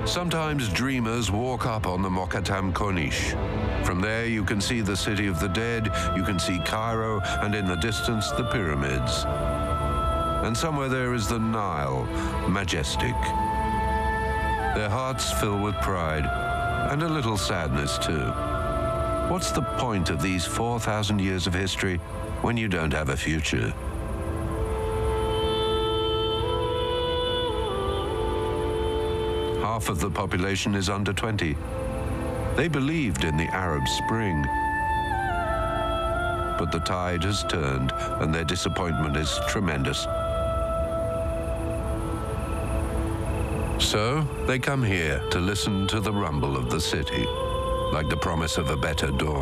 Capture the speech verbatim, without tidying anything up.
Sometimes dreamers walk up on the Mokattam Corniche. From there you can see the city of the dead, you can see Cairo, and in the distance the pyramids. And somewhere there is the Nile, majestic. Their hearts fill with pride, and a little sadness too. What's the point of these four thousand years of history when you don't have a future? Half of the population is under twenty. They believed in the Arab Spring. But the tide has turned, and their disappointment is tremendous. So they come here to listen to the rumble of the city, like the promise of a better dawn.